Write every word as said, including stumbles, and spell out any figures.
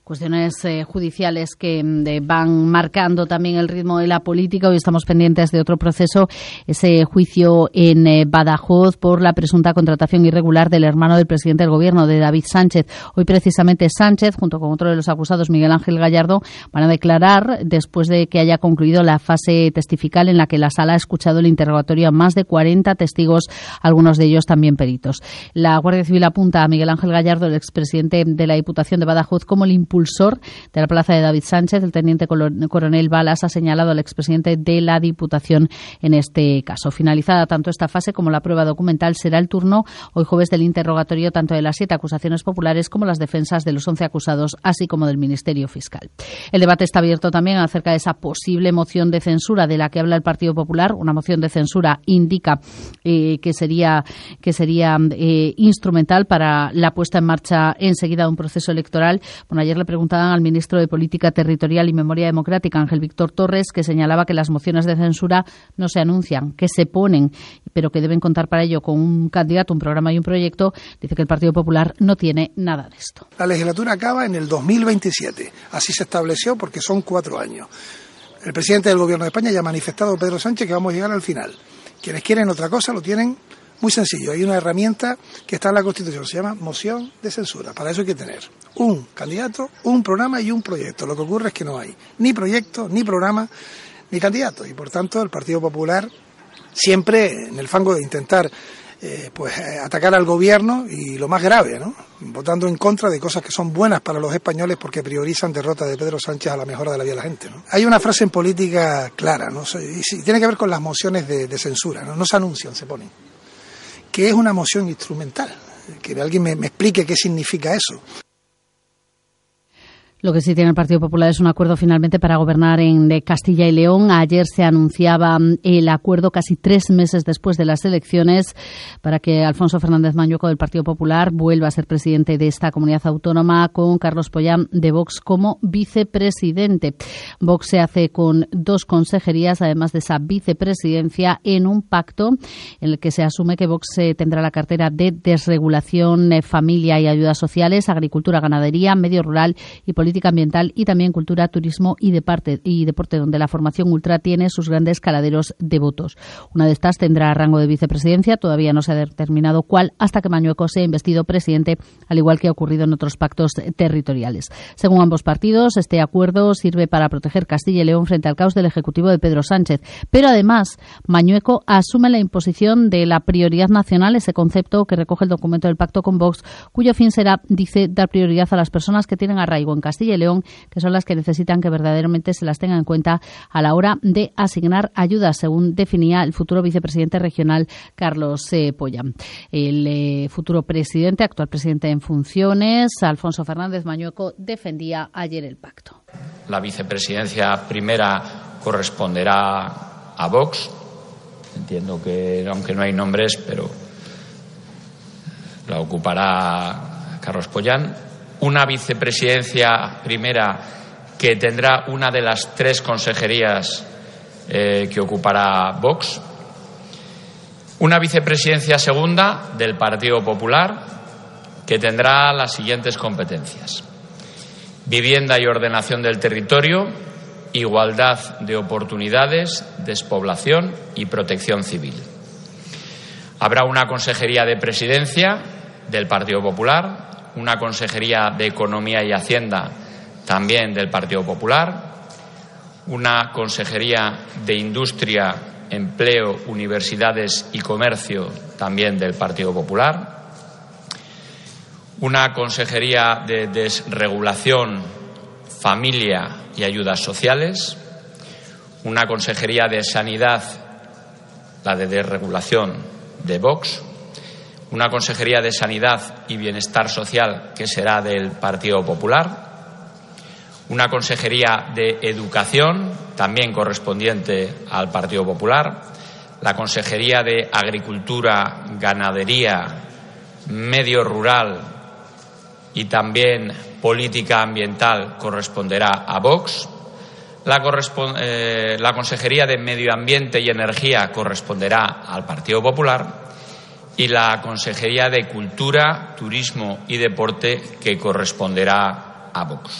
Cuestiones eh, judiciales que eh, van marcando también el ritmo de la política. Hoy estamos pendientes de otro proceso, ese juicio en eh, Badajoz por la presunta contratación irregular del hermano del presidente del Gobierno, de David Sánchez. Hoy precisamente Sánchez, junto con otro de los acusados, Miguel Ángel Gallardo, van a declarar después de que haya concluido la fase testifical en la que la sala ha escuchado el interrogatorio a más de cuarenta testigos, algunos de ellos también peritos. La Guardia Civil apunta a Miguel Ángel Gallardo, el expresidente de la Diputación de Badajoz, como el impulsor de la plaza de David Sánchez. El teniente coronel Balas ha señalado al expresidente de la Diputación en este caso. Finalizada tanto esta fase como la prueba documental, será el turno hoy jueves del interrogatorio tanto de las siete acusaciones populares como las defensas de los once acusados, así como del Ministerio Fiscal. El debate está abierto también acerca de esa posible moción de censura de la que habla el Partido Popular. Una moción de censura indica eh, que sería, que sería eh, instrumental para la puesta en marcha enseguida de un proceso electoral. Bueno, ayer le preguntaban al ministro de Política Territorial y Memoria Democrática, Ángel Víctor Torres, que señalaba que las mociones de censura no se anuncian, que se ponen, pero que deben contar para ello con un candidato, un programa y un proyecto. Dice que el Partido Popular no tiene nada de esto. La legislatura acaba en el dos mil veintisiete. Así se estableció porque son cuatro años. El presidente del Gobierno de España ya ha manifestado, Pedro Sánchez, que vamos a llegar al final. Quienes quieren otra cosa lo tienen muy sencillo. Hay una herramienta que está en la Constitución, se llama moción de censura. Para eso hay que tener un candidato, un programa y un proyecto. Lo que ocurre es que no hay ni proyecto, ni programa, ni candidato. Y por tanto el Partido Popular siempre en el fango de intentar eh, pues eh, atacar al gobierno y lo más grave, ¿no? Votando en contra de cosas que son buenas para los españoles porque priorizan derrota de Pedro Sánchez a la mejora de la vida de la gente, ¿no? Hay una frase en política clara, ¿no? Y tiene que ver con las mociones de, de censura, ¿no? No se anuncian, se ponen. Que es una moción instrumental. Que alguien me, me explique qué significa eso. Lo que sí tiene el Partido Popular es un acuerdo finalmente para gobernar en Castilla y León. Ayer se anunciaba el acuerdo casi tres meses después de las elecciones para que Alfonso Fernández Mañueco del Partido Popular vuelva a ser presidente de esta comunidad autónoma, con Carlos Pollán de Vox como vicepresidente. Vox se hace con dos consejerías, además de esa vicepresidencia, en un pacto en el que se asume que Vox tendrá la cartera de desregulación, familia y ayudas sociales, agricultura, ganadería, medio rural y política política ambiental y también cultura, turismo y deporte, y deporte, donde la formación ultra tiene sus grandes caladeros de votos. Una de estas tendrá rango de vicepresidencia, todavía no se ha determinado cuál, hasta que Mañueco sea investido presidente, al igual que ha ocurrido en otros pactos territoriales. Según ambos partidos, este acuerdo sirve para proteger Castilla y León frente al caos del Ejecutivo de Pedro Sánchez. Pero además, Mañueco asume la imposición de la prioridad nacional, ese concepto que recoge el documento del pacto con Vox, cuyo fin será, dice, dar prioridad a las personas que tienen arraigo en Castilla y León, que son las que necesitan que verdaderamente se las tenga en cuenta a la hora de asignar ayudas, según definía el futuro vicepresidente regional Carlos eh, Pollán. El eh, futuro presidente, actual presidente en funciones, Alfonso Fernández Mañueco, defendía ayer el pacto. La vicepresidencia primera corresponderá a Vox. Entiendo que, aunque no hay nombres, pero la ocupará Carlos Pollán. Una vicepresidencia primera que tendrá una de las tres consejerías eh, que ocupará Vox. Una vicepresidencia segunda del Partido Popular que tendrá las siguientes competencias: vivienda y ordenación del territorio, igualdad de oportunidades, despoblación y protección civil. Habrá una consejería de presidencia del Partido Popular, una consejería de Economía y Hacienda también del Partido Popular, una consejería de Industria, Empleo, Universidades y Comercio también del Partido Popular, una consejería de Desregulación, Familia y Ayudas Sociales, una consejería de Sanidad, la de Desregulación de Vox, una consejería de Sanidad y Bienestar Social que será del Partido Popular, una consejería de Educación también correspondiente al Partido Popular, la consejería de Agricultura, Ganadería, Medio Rural y también Política Ambiental corresponderá a Vox, la, correspon- eh, la consejería de Medio Ambiente y Energía corresponderá al Partido Popular, y la Consejería de Cultura, Turismo y Deporte, que corresponderá a Vox.